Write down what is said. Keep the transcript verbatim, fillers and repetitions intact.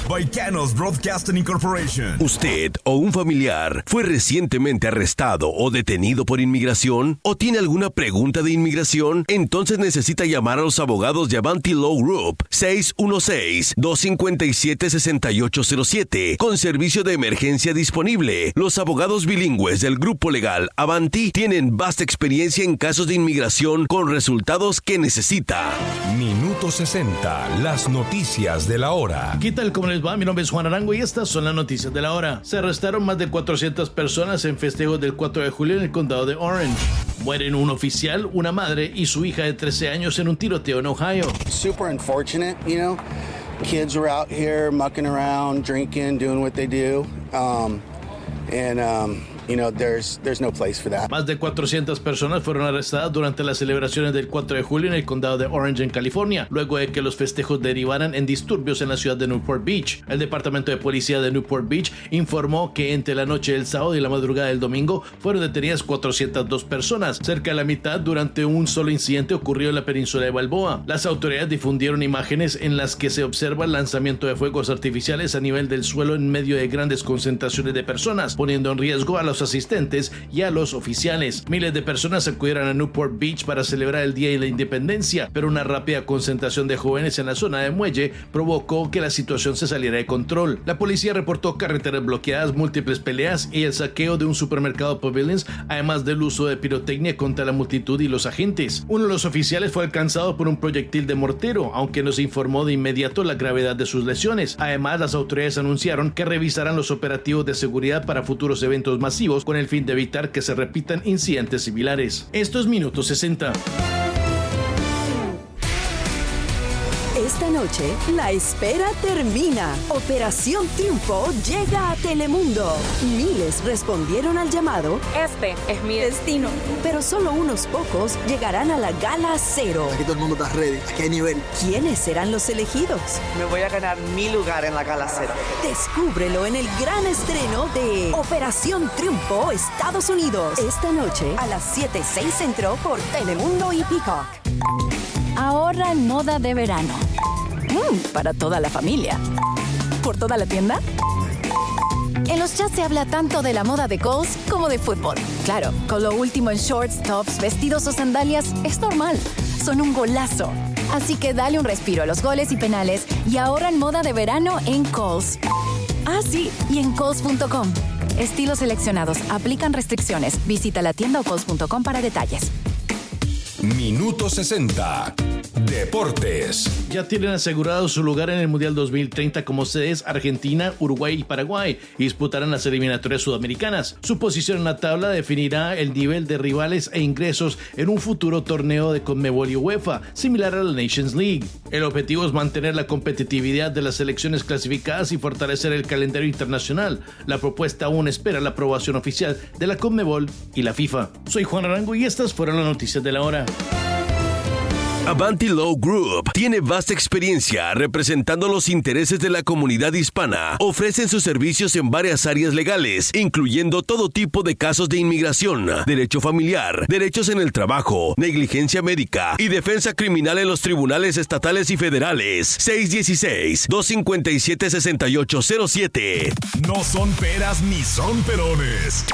Baicanos Broadcasting Incorporation. ¿Usted o un familiar fue recientemente arrestado o detenido por inmigración? ¿O tiene alguna pregunta de inmigración? Entonces necesita llamar a los abogados de Avanti Law Group seis uno seis, dos cinco siete, seis ocho cero siete con servicio de emergencia disponible. Los abogados bilingües del grupo legal Avanti tienen vasta experiencia en casos de inmigración con resultados que necesita. Minuto sesenta, las noticias de la hora. ¿Qué tal? ¿Cómo les va? Mi nombre es Juan Arango y estas son las noticias de la hora. Se arrestaron más de cuatrocientas personas en festejos del cuatro de julio en el condado de Orange. Mueren un oficial, una madre y su hija de trece años en un tiroteo en Ohio. Super unfortunate, you know. Kids were out here mucking around, drinking, doing what they do. Um, and um You know, there's there's no place for that. Más de cuatrocientas personas fueron arrestadas durante las celebraciones del cuatro de julio en el condado de Orange, en California, luego de que los festejos derivaran en disturbios en la ciudad de Newport Beach. El departamento de policía de Newport Beach informó que entre la noche del sábado y la madrugada del domingo fueron detenidas cuatrocientas dos personas, cerca de la mitad durante un solo incidente ocurrido en la península de Balboa. Las autoridades difundieron imágenes en las que se observa el lanzamiento de fuegos artificiales a nivel del suelo en medio de grandes concentraciones de personas, poniendo en riesgo a los asistentes y a los oficiales. Miles de personas acudieron a Newport Beach para celebrar el Día de la Independencia, pero una rápida concentración de jóvenes en la zona de muelle provocó que la situación se saliera de control. La policía reportó carreteras bloqueadas, múltiples peleas y el saqueo de un supermercado Pavilions, además del uso de pirotecnia contra la multitud y los agentes. Uno de los oficiales fue alcanzado por un proyectil de mortero, aunque no se informó de inmediato la gravedad de sus lesiones. Además, las autoridades anunciaron que revisarán los operativos de seguridad para futuros eventos masivos con el fin de evitar que se repitan incidentes similares. Esto es Minuto sesenta. Esta noche, la espera termina. Operación Triunfo llega a Telemundo. Miles respondieron al llamado. Este es mi destino. Pero solo unos pocos llegarán a la Gala Cero. Aquí todo el mundo está ready. Aquí hay nivel. ¿Quiénes serán los elegidos? Me voy a ganar mi lugar en la Gala Cero. Descúbrelo en el gran estreno de Operación Triunfo Estados Unidos. Esta noche a las siete y seis Centro por Telemundo y Peacock. Ahorra en moda de verano. Mm, para toda la familia. ¿Por toda la tienda? En los chats se habla tanto de la moda de Kohl's como de fútbol. Claro, con lo último en shorts, tops, vestidos o sandalias es normal. Son un golazo. Así que dale un respiro a los goles y penales y ahorra en moda de verano en Kohl's. Ah, sí, y en Kohl's punto com. Estilos seleccionados. Aplican restricciones. Visita la tienda o Kohl's punto com para detalles. Minuto sesenta. Deportes. Ya tienen asegurado su lugar en el Mundial dos mil treinta como sedes Argentina, Uruguay y Paraguay y disputarán las eliminatorias sudamericanas. Su posición en la tabla definirá el nivel de rivales e ingresos en un futuro torneo de Conmebol y UEFA, similar a la Nations League. El objetivo es mantener la competitividad de las selecciones clasificadas y fortalecer el calendario internacional. La propuesta aún espera la aprobación oficial de la Conmebol y la FIFA. Soy Juan Arango y estas fueron las noticias de la hora. Avanti Law Group tiene vasta experiencia representando los intereses de la comunidad hispana. Ofrecen sus servicios en varias áreas legales, incluyendo todo tipo de casos de inmigración, derecho familiar, derechos en el trabajo, negligencia médica y defensa criminal en los tribunales estatales y federales. seis uno seis, dos cinco siete, seis ocho cero siete. No son peras ni son perones.